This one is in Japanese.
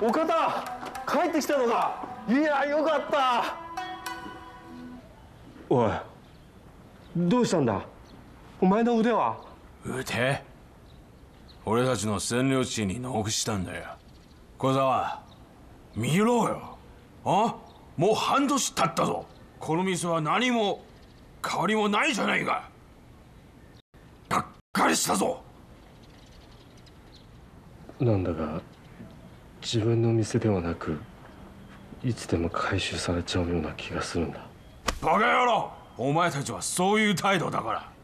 岡田、帰ってきたのか。いや、よかった。おい、どうしたんだ。お前の腕は。 腕？俺たちの占領地に納付したんだよ。小沢、見ろよ。あ？もう半年経ったぞ。この店は何も変わりもないじゃないか。がっかりしたぞ。 なんだが自分の店ではなくいつでも回収されちゃうような気がするんだ。 バカ野郎、お前たちはそういう態度だから。